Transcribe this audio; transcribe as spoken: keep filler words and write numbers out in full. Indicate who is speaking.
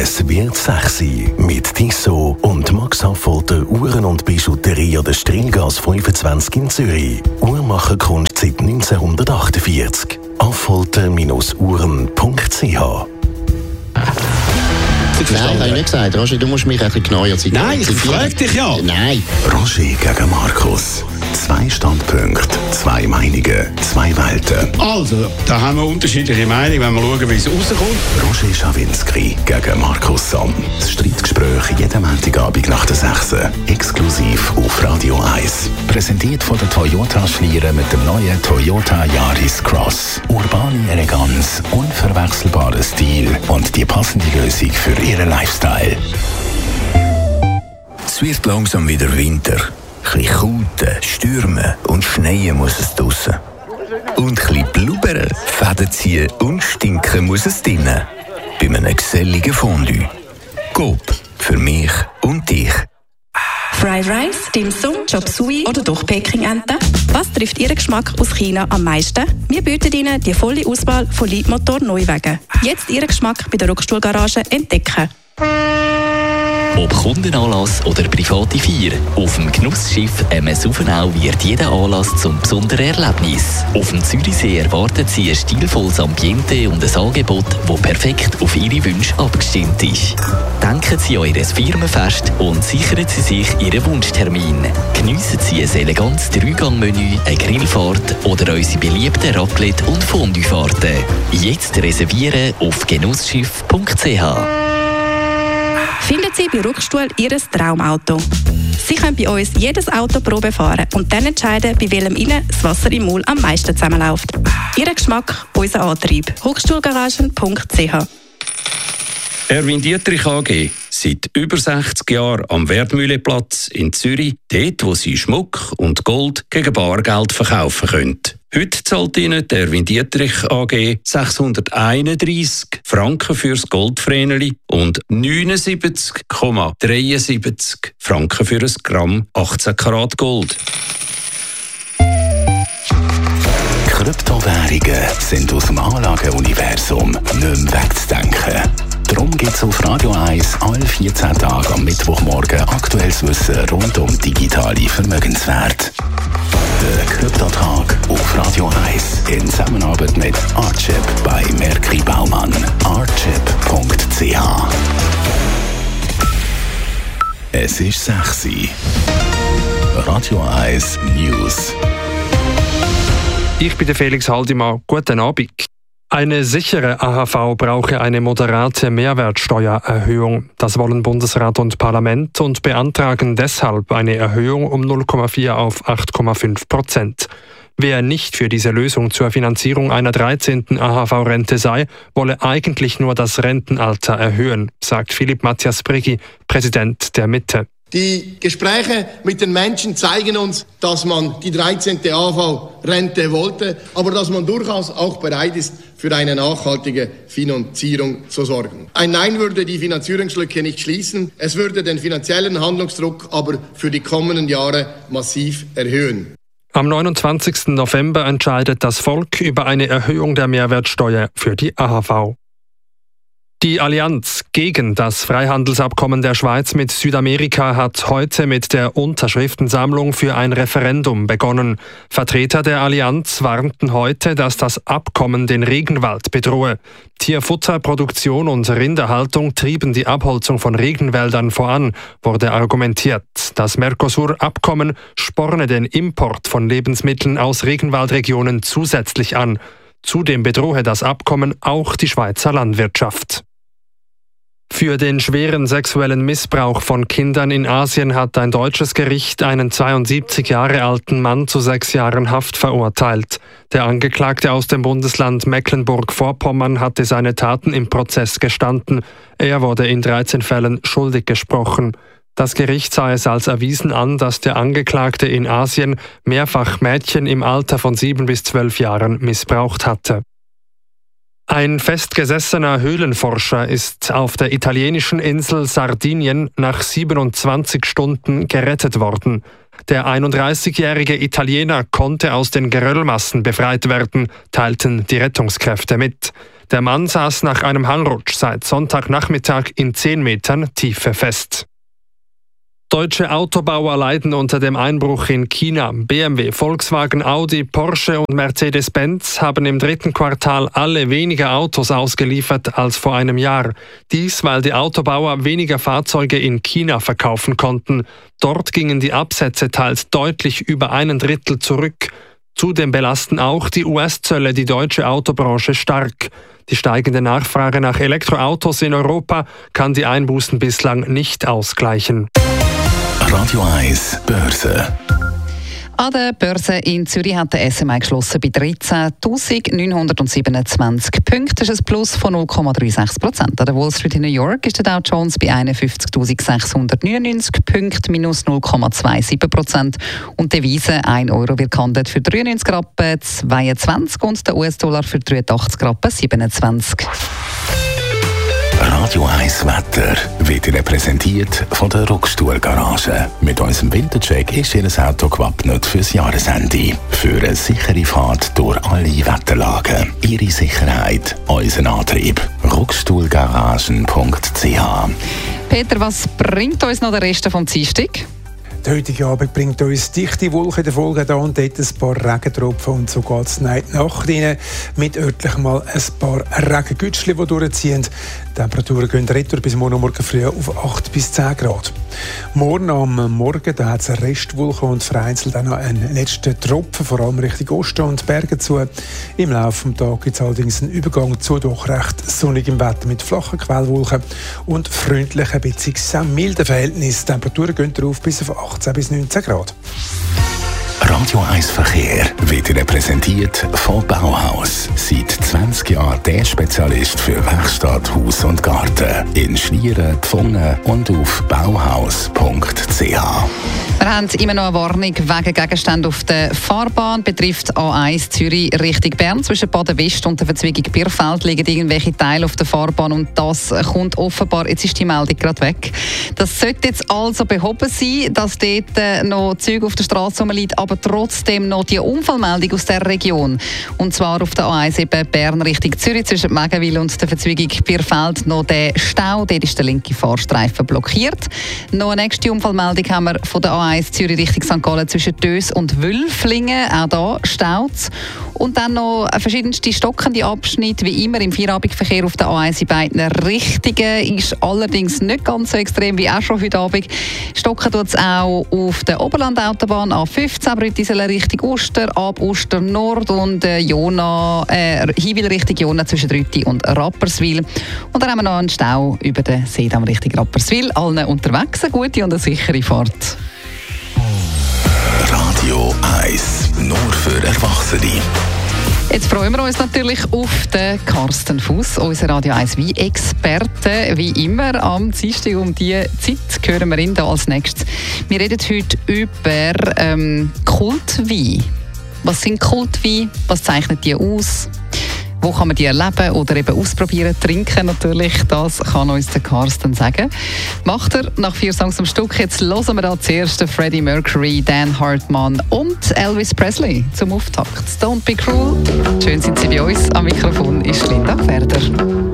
Speaker 1: Es wird sexy mit Tissot und Max Affolter Uhren und Bijouterie an der Strilgas fünfundzwanzig in Zürich. Uhrmacherkunst seit neunzehnhundertachtundvierzig. affolter Uhren punkt c h.
Speaker 2: Nein, habe ich nicht gesagt. Roger, du musst mich ein bisschen genauer zitieren.
Speaker 3: Nein, ich frage dich ja.
Speaker 2: Nein.
Speaker 1: Roger gegen Markus. Zwei Standpunkte, zwei Meinungen, zwei Welten.
Speaker 3: Also, da haben wir unterschiedliche Meinungen, wenn wir schauen, wie es rauskommt.
Speaker 1: Roger Schawinski gegen Markus Somm. Das Streitgespräch jeden Montagabend nach der sechs. Exklusiv auf Radio eins. Präsentiert von der Toyota Schlieren mit dem neuen Toyota Yaris Cross. Urbane Eleganz, unverwechselbarer Stil und die passende Lösung für Ihren Lifestyle. Es wird langsam wieder Winter. Ein bisschen Kauten, Stürmen und Schneien muss es draussen. Und ein bisschen blubbern, Fäden ziehen und stinken muss es drinnen. Bei einem geselligen Fondue. Coop. Für mich und dich.
Speaker 4: Fried Rice, Dim Sum, Chop Suey oder doch Peking-Ente? Was trifft Ihren Geschmack aus China am meisten? Wir bieten Ihnen die volle Auswahl von Leitmotor-Neuwagen. Jetzt Ihren Geschmack bei der Rückstuhlgarage entdecken.
Speaker 5: Ob Kundenanlass oder private Feier, auf dem Genussschiff M S Ufenau wird jeder Anlass zum besonderen Erlebnis. Auf dem Zürichsee erwarten Sie ein stilvolles Ambiente und ein Angebot, das perfekt auf Ihre Wünsche abgestimmt ist. Denken Sie an Ihr Firmenfest und sichern Sie sich Ihren Wunschtermin. Geniessen Sie ein elegantes Dreigangmenü, eine Grillfahrt oder unsere beliebten Raclette- und Fondue-Fahrten. Jetzt reservieren auf genussschiff punkt c h.
Speaker 4: Finden Sie bei Rückstuhl Ihr Traumauto. Sie können bei uns jedes Auto Probe fahren und dann entscheiden, bei welchem Ihnen das Wasser im Maul am meisten zusammenläuft. Ihr Geschmack, unser Antrieb. rückstuhlgaragen punkt c h.
Speaker 3: Erwin Dietrich A G. Seit über sechzig Jahren am Wertmühleplatz in Zürich, dort, wo Sie Schmuck und Gold gegen Bargeld verkaufen können. Heute zahlt Ihnen der Erwin Dietrich A G sechshunderteinunddreissig Franken fürs Goldvreneli und neunundsiebzig Komma dreiundsiebzig Franken für ein Gramm achtzehn Karat Gold.
Speaker 1: Kryptowährungen sind aus dem Anlageuniversum nicht mehr wegzudenken. Darum gibt es auf Radio eins alle vierzehn Tage am Mittwochmorgen aktuelles Wissen rund um digitale Vermögenswerte. Der Kryptotag auf Radio eins in Zusammenarbeit mit Archip bei Merki Baumann. archip punkt c h. Es ist sechs Uhr. Radio eins News.
Speaker 6: Ich bin der Felix Haldimann. Guten Abend. Eine sichere A H V brauche eine moderate Mehrwertsteuererhöhung. Das wollen Bundesrat und Parlament und beantragen deshalb eine Erhöhung um null Komma vier auf acht Komma fünf Prozent. Wer nicht für diese Lösung zur Finanzierung einer dreizehnten A H V-Rente sei, wolle eigentlich nur das Rentenalter erhöhen, sagt Philipp Matthias Brigi, Präsident der Mitte.
Speaker 7: Die Gespräche mit den Menschen zeigen uns, dass man die dreizehnte A H V-Rente wollte, aber dass man durchaus auch bereit ist, für eine nachhaltige Finanzierung zu sorgen. Ein Nein würde die Finanzierungslücke nicht schließen, es würde den finanziellen Handlungsdruck aber für die kommenden Jahre massiv erhöhen.
Speaker 6: Am neunundzwanzigsten November entscheidet das Volk über eine Erhöhung der Mehrwertsteuer für die A H V. Die Allianz gegen das Freihandelsabkommen der Schweiz mit Südamerika hat heute mit der Unterschriftensammlung für ein Referendum begonnen. Vertreter der Allianz warnten heute, dass das Abkommen den Regenwald bedrohe. Tierfutterproduktion und Rinderhaltung trieben die Abholzung von Regenwäldern voran, wurde argumentiert. Das Mercosur-Abkommen sporne den Import von Lebensmitteln aus Regenwaldregionen zusätzlich an. Zudem bedrohe das Abkommen auch die Schweizer Landwirtschaft. Für den schweren sexuellen Missbrauch von Kindern in Asien hat ein deutsches Gericht einen zweiundsiebzig Jahre alten Mann zu sechs Jahren Haft verurteilt. Der Angeklagte aus dem Bundesland Mecklenburg-Vorpommern hatte seine Taten im Prozess gestanden. Er wurde in dreizehn Fällen schuldig gesprochen. Das Gericht sah es als erwiesen an, dass der Angeklagte in Asien mehrfach Mädchen im Alter von sieben bis zwölf Jahren missbraucht hatte. Ein festgesessener Höhlenforscher ist auf der italienischen Insel Sardinien nach siebenundzwanzig Stunden gerettet worden. Der einunddreißigjährige Italiener konnte aus den Geröllmassen befreit werden, teilten die Rettungskräfte mit. Der Mann saß nach einem Hangrutsch seit Sonntagnachmittag in zehn Metern Tiefe fest. Deutsche Autobauer leiden unter dem Einbruch in China. B M W, Volkswagen, Audi, Porsche und Mercedes-Benz haben im dritten Quartal alle weniger Autos ausgeliefert als vor einem Jahr. Dies, weil die Autobauer weniger Fahrzeuge in China verkaufen konnten. Dort gingen die Absätze teils deutlich über einen Drittel zurück. Zudem belasten auch die U S-Zölle die deutsche Autobranche stark. Die steigende Nachfrage nach Elektroautos in Europa kann die Einbußen bislang nicht ausgleichen.
Speaker 1: Radio eins Börse.
Speaker 8: An der Börse in Zürich hat der S M I geschlossen bei dreizehntausendneunhundertsiebenundzwanzig Punkten. Das ist ein Plus von null Komma sechsunddreißig Prozent. An der Wall Street in New York ist der Dow Jones bei einundfünfzigtausendsechshundertneunundneunzig Punkten, minus null Komma siebenundzwanzig Prozent. Und die Devise ein Euro wird gehandelt für dreiundneunzig Rappen zweiundzwanzig und der U S-Dollar für dreiundachtzig Rappen siebenundzwanzig.
Speaker 1: Radio eins Wetter wird Ihnen präsentiert von der Ruckstuhl-Garage. Mit unserem Wintercheck ist Ihr Auto gewappnet fürs Jahresende. Für eine sichere Fahrt durch alle Wetterlagen. Ihre Sicherheit, unser Antrieb. ruckstuhlgaragen punkt c h.
Speaker 8: Peter, was bringt uns noch der Rest vom Dienstag?
Speaker 9: Der heutige Abend bringt uns dichte Wolken in der Folge da und dort ein paar Regentropfen und so geht es in die Nacht rein mit örtlich mal ein paar Regengütschchen, die durchziehen. Die Temperaturen gehen retour bis morgen, morgen früh auf acht bis zehn Grad. Morgen am Morgen da hat es eine Restwolke und vereinzelt auch noch einen letzten Tropfen, vor allem Richtung Osten und Berge zu. Im Laufe des Tages gibt es allerdings einen Übergang zu doch recht sonnigem Wetter mit flachen Quellwolken und freundlichen bzw. milden Verhältnissen. Die Temperaturen gehen darauf bis auf achtzehn bis neunzehn Grad.
Speaker 1: Radio eins Verkehr wird Ihnen präsentiert von Bauhaus. Seit zwanzig Jahren der Spezialist für Werkstatt, Haus und Garten. In Schlieren, Pfungen und auf bauhaus punkt c h.
Speaker 8: Wir haben immer noch eine Warnung wegen Gegenständen auf der Fahrbahn. Betrifft A eins Zürich Richtung Bern. Zwischen Baden West und der Verzweigung Bierfeld liegen irgendwelche Teile auf der Fahrbahn und das kommt offenbar, jetzt ist die Meldung gerade weg. Das sollte jetzt also behoben sein, dass dort noch Züge auf der Straße rumliegen, aber trotzdem noch die Unfallmeldung aus der Region. Und zwar auf der A eins eben Bern Richtung Zürich zwischen Megenwil und der Verzweigung Bierfeld noch der Stau. Dort ist der linke Fahrstreifen blockiert. Noch eine nächste Unfallmeldung haben wir von der A eins Zürich Richtung Sankt Gallen zwischen Dös und Wülflingen. Auch da staut es. Und dann noch verschiedenste stockende Abschnitte, wie immer im Feierabendverkehr auf der A eins in beiden Richtungen. Ist allerdings nicht ganz so extrem wie auch schon heute Abend. Stocken tut es auch auf der Oberlandautobahn A fünfzehn Brütiselen Richtung Oster, ab Oster Nord und äh, Jona, äh, Hiwil Richtung Jona zwischen Rütti und Rapperswil. Und dann haben wir noch einen Stau über den Seedamm Richtung Rapperswil. Allen unterwegs eine gute und eine sichere Fahrt.
Speaker 1: Radio eins, nur für Erwachsene.
Speaker 8: Jetzt freuen wir uns natürlich auf den Carsten Fuss, unser Radio eins Wein-Experte. Wie immer am Dienstag um diese Zeit hören wir ihn da als nächstes. Wir reden heute über ähm, Kultwein. Was sind Kultweine? Was zeichnet die aus? Wo kann man die erleben oder eben ausprobieren, trinken natürlich? Das kann uns der Carsten sagen. Macht er nach vier Songs am Stück. Jetzt hören wir da zuerst Freddie Mercury, Dan Hartmann und Elvis Presley zum Auftakt. Don't be cruel. Schön sind Sie bei uns. Am Mikrofon ist Linda Ferder.